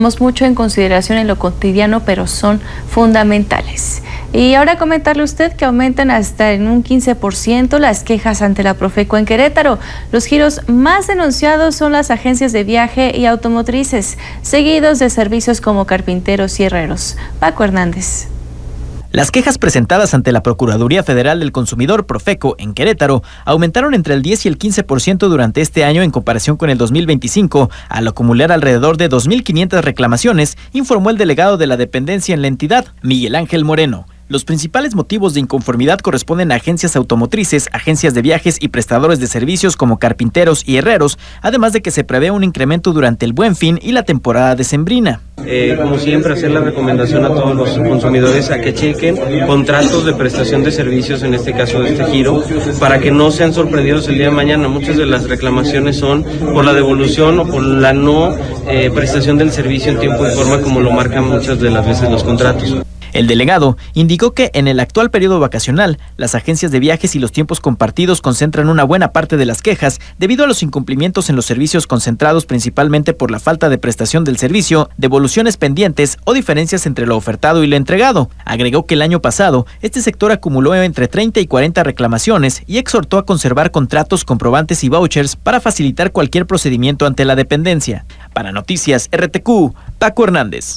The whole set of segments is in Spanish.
mucho en consideración en lo cotidiano, pero son fundamentales. Y ahora comentarle a usted que aumentan hasta en un 15% las quejas ante la Profeco en Querétaro. Los giros más denunciados son las agencias de viaje y automotrices, seguidos de servicios como carpinteros y herreros. Paco Hernández. Las quejas presentadas ante la Procuraduría Federal del Consumidor, Profeco, en Querétaro, aumentaron entre el 10 y el 15% durante este año en comparación con el 2025, al acumular alrededor de 2.500 reclamaciones, informó el delegado de la dependencia en la entidad, Miguel Ángel Moreno. Los principales motivos de inconformidad corresponden a agencias automotrices, agencias de viajes y prestadores de servicios como carpinteros y herreros, además de que se prevé un incremento durante el Buen Fin y la temporada decembrina. Como siempre, hacer la recomendación a todos los consumidores a que chequen contratos de prestación de servicios, en este caso de este giro, para que no sean sorprendidos el día de mañana. Muchas de las reclamaciones son por la devolución o por la no prestación del servicio en tiempo y forma, como lo marcan muchas de las veces los contratos. El delegado indicó que en el actual periodo vacacional, las agencias de viajes y los tiempos compartidos concentran una buena parte de las quejas debido a los incumplimientos en los servicios concentrados principalmente por la falta de prestación del servicio, devoluciones pendientes o diferencias entre lo ofertado y lo entregado. Agregó que el año pasado, este sector acumuló entre 30 y 40 reclamaciones y exhortó a conservar contratos, comprobantes y vouchers para facilitar cualquier procedimiento ante la dependencia. Para Noticias RTQ, Paco Hernández.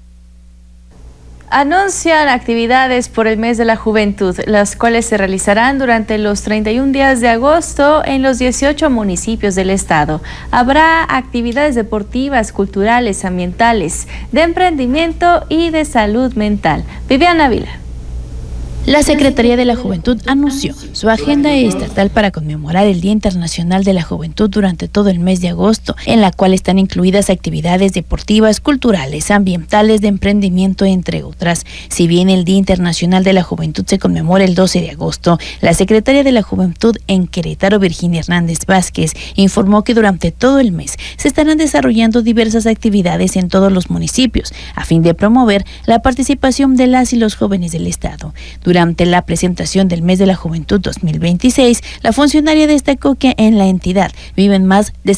Anuncian actividades por el mes de la juventud, las cuales se realizarán durante los 31 días de agosto en los 18 municipios del estado. Habrá actividades deportivas, culturales, ambientales, de emprendimiento y de salud mental. Viviana Ávila. La Secretaría de la Juventud anunció su agenda estatal para conmemorar el Día Internacional de la Juventud durante todo el mes de agosto, en la cual están incluidas actividades deportivas, culturales, ambientales, de emprendimiento, entre otras. Si bien el Día Internacional de la Juventud se conmemora el 12 de agosto, la Secretaria de la Juventud en Querétaro, Virginia Hernández Vázquez, informó que durante todo el mes se estarán desarrollando diversas actividades en todos los municipios, a fin de promover la participación de las y los jóvenes del estado. Durante la presentación del Mes de la Juventud 2026, la funcionaria destacó que en la entidad viven más de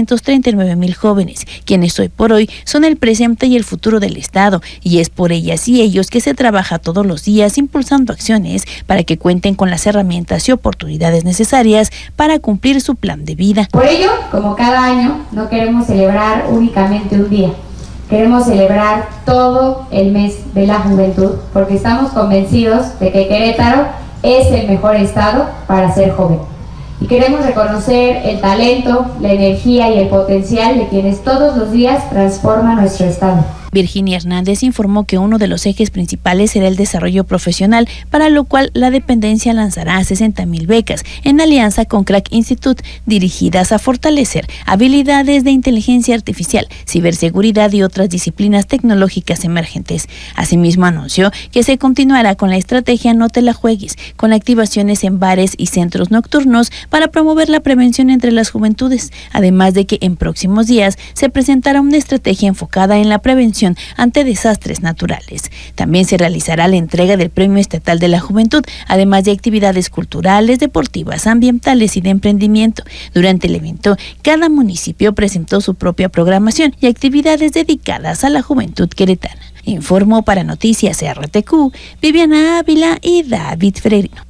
739,000 jóvenes, quienes hoy por hoy son el presente y el futuro del estado, y es por ellas y ellos que se trabaja todos los días impulsando acciones para que cuenten con las herramientas y oportunidades necesarias para cumplir su plan de vida. Por ello, como cada año, no queremos celebrar únicamente un día. Queremos celebrar todo el mes de la juventud porque estamos convencidos de que Querétaro es el mejor estado para ser joven. Y queremos reconocer el talento, la energía y el potencial de quienes todos los días transforman nuestro estado. Virginia Hernández informó que uno de los ejes principales será el desarrollo profesional, para lo cual la dependencia lanzará 60,000 becas en alianza con Crack Institute, dirigidas a fortalecer habilidades de inteligencia artificial, ciberseguridad y otras disciplinas tecnológicas emergentes. Asimismo, anunció que se continuará con la estrategia No te la juegues, con activaciones en bares y centros nocturnos para promover la prevención entre las juventudes, además de que en próximos días se presentará una estrategia enfocada en la prevención ante desastres naturales. También se realizará la entrega del Premio Estatal de la Juventud, además de actividades culturales, deportivas, ambientales y de emprendimiento. Durante el evento, cada municipio presentó su propia programación y actividades dedicadas a la juventud queretana. Informó para Noticias RTQ, Viviana Ávila y David Freirino.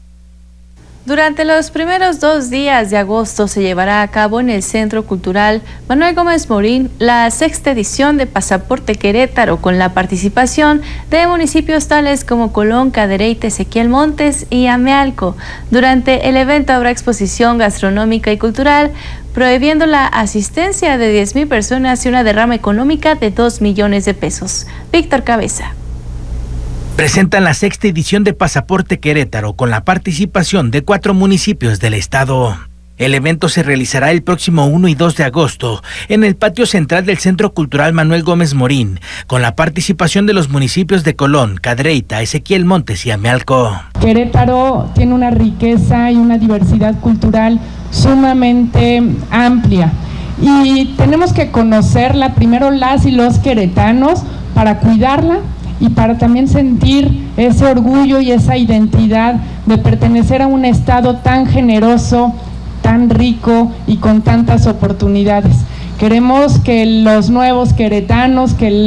Durante los primeros 2 días de agosto se llevará a cabo en el Centro Cultural Manuel Gómez Morín la 6ª edición de Pasaporte Querétaro, con la participación de municipios tales como Colón, Cadereyta, Ezequiel Montes y Amealco. Durante el evento habrá exposición gastronómica y cultural, prohibiendo la asistencia de 10,000 personas y una derrama económica de 2 millones de pesos. Víctor Cabeza. Presentan la 6ª edición de Pasaporte Querétaro con la participación de 4 municipios del estado. El evento se realizará el próximo 1 y 2 de agosto en el patio central del Centro Cultural Manuel Gómez Morín, con la participación de los municipios de Colón, Cadereyta, Ezequiel Montes y Amealco. Querétaro tiene una riqueza y una diversidad cultural sumamente amplia y tenemos que conocerla primero las y los queretanos para cuidarla y para también sentir ese orgullo y esa identidad de pertenecer a un estado tan generoso, tan rico y con tantas oportunidades. Queremos que los nuevos queretanos, que